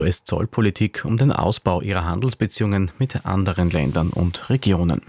US-Zollpolitik um den Ausbau ihrer Handelsbeziehungen mit anderen Ländern und Regionen.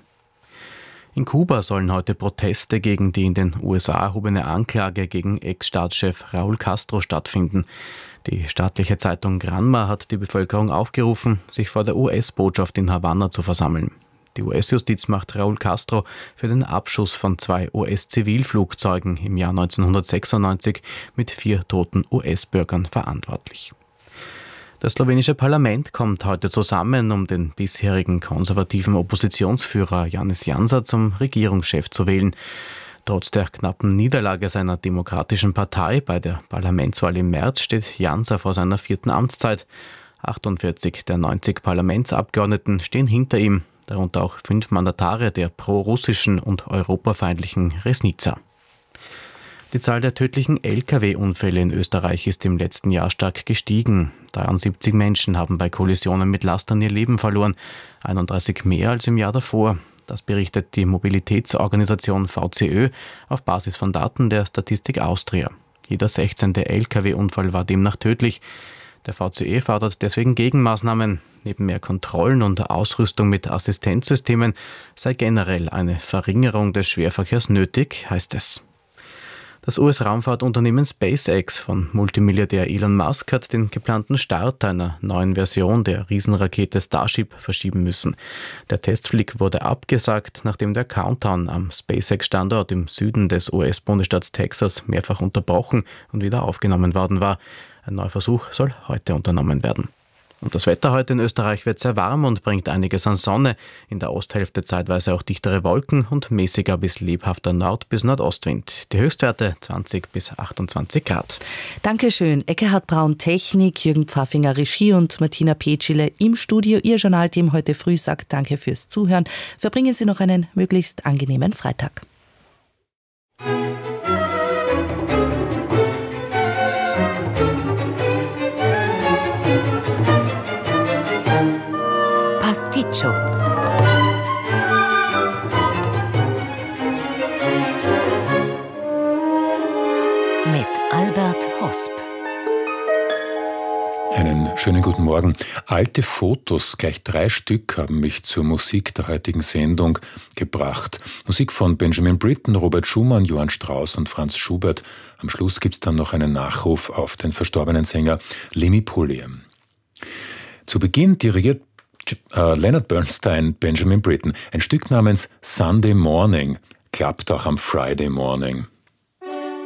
In Kuba sollen heute Proteste gegen die in den USA erhobene Anklage gegen Ex-Staatschef Raúl Castro stattfinden. Die staatliche Zeitung Granma hat die Bevölkerung aufgerufen, sich vor der US-Botschaft in Havanna zu versammeln. Die US-Justiz macht Raúl Castro für den Abschuss von 2 US-Zivilflugzeugen im Jahr 1996 mit 4 toten US-Bürgern verantwortlich. Das slowenische Parlament kommt heute zusammen, um den bisherigen konservativen Oppositionsführer Janez Janša zum Regierungschef zu wählen. Trotz der knappen Niederlage seiner demokratischen Partei bei der Parlamentswahl im März steht Janša vor seiner 4. Amtszeit. 48 der 90 Parlamentsabgeordneten stehen hinter ihm, darunter auch 5 Mandatare der pro-russischen und europafeindlichen Resnica. Die Zahl der tödlichen Lkw-Unfälle in Österreich ist im letzten Jahr stark gestiegen. 73 Menschen haben bei Kollisionen mit Lastern ihr Leben verloren, 31 mehr als im Jahr davor. Das berichtet die Mobilitätsorganisation VCÖ auf Basis von Daten der Statistik Austria. Jeder 16. Lkw-Unfall war demnach tödlich. Der VCÖ fordert deswegen Gegenmaßnahmen. Neben mehr Kontrollen und Ausrüstung mit Assistenzsystemen sei generell eine Verringerung des Schwerverkehrs nötig, heißt es. Das US-Raumfahrtunternehmen SpaceX von Multimilliardär Elon Musk hat den geplanten Start einer neuen Version der Riesenrakete Starship verschieben müssen. Der Testflug wurde abgesagt, nachdem der Countdown am SpaceX-Standort im Süden des US-Bundesstaats Texas mehrfach unterbrochen und wieder aufgenommen worden war. Ein neuer Versuch soll heute unternommen werden. Und das Wetter heute in Österreich wird sehr warm und bringt einiges an Sonne. In der Osthälfte zeitweise auch dichtere Wolken und mäßiger bis lebhafter Nord- bis Nordostwind. Die Höchstwerte 20 bis 28 Grad. Dankeschön. Eckehard Braun Technik, Jürgen Pfaffinger Regie und Martina Petschile im Studio. Ihr Journalteam heute früh sagt Danke fürs Zuhören. Verbringen Sie noch einen möglichst angenehmen Freitag. Pasticcio. Mit Albert Hosp. Einen schönen guten Morgen. Alte Fotos, gleich 3 Stück, haben mich zur Musik der heutigen Sendung gebracht. Musik von Benjamin Britten, Robert Schumann, Johann Strauss und Franz Schubert. Am Schluss gibt es dann noch einen Nachruf auf den verstorbenen Sänger Lemmy Pulliam. Zu Beginn dirigiert Leonard Bernstein Benjamin Britten. Ein Stück namens Sunday Morning klappt auch am Friday Morning.